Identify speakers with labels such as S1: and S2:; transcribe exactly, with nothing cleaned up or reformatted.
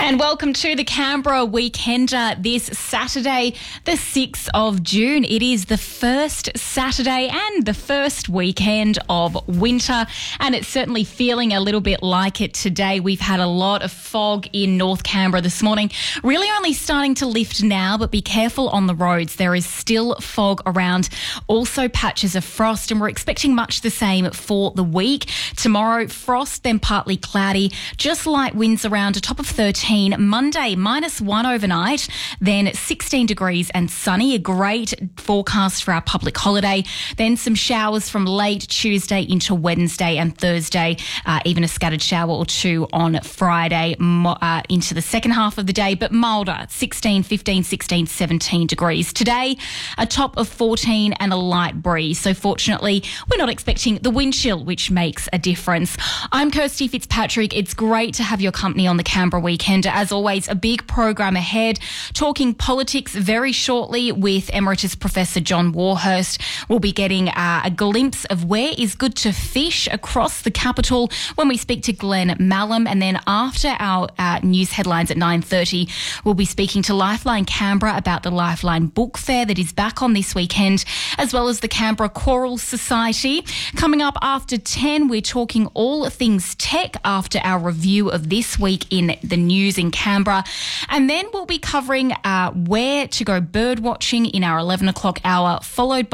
S1: And welcome to the Canberra Weekender this Saturday, the sixth of June. It is the first Saturday and the first weekend of winter, and it's certainly feeling a little bit like it today. We've had a lot of fog in North Canberra this morning, really only starting to lift now, but be careful on the roads. There is still fog around, also patches of frost, and we're expecting much the same for the week. Tomorrow, frost, then partly cloudy, just light winds around a top of thirteen. Monday, minus one overnight, then sixteen degrees and sunny, a great forecast for our public holiday. Then some showers from late Tuesday into Wednesday and Thursday, uh, even a scattered shower or two on Friday uh, into the second half of the day, but milder, sixteen, fifteen, sixteen, seventeen degrees. Today, a top of fourteen and a light breeze. So fortunately, we're not expecting the wind chill, which makes a difference. I'm Kirsty Fitzpatrick. It's great to have your company on the Canberra Weekend. As always, a big program ahead, talking politics very shortly with Emeritus Professor John Warhurst. We'll be getting uh, a glimpse of where is good to fish across the capital when we speak to Glenn Mallam. And then after our uh, news headlines at nine thirty, we'll be speaking to Lifeline Canberra about the Lifeline Book Fair that is back on this weekend, as well as the Canberra Choral Society. Coming up after ten, we're talking all things tech after our review of this week in the news in Canberra. And then we'll be covering uh, where to go bird watching in our eleven o'clock hour, followed by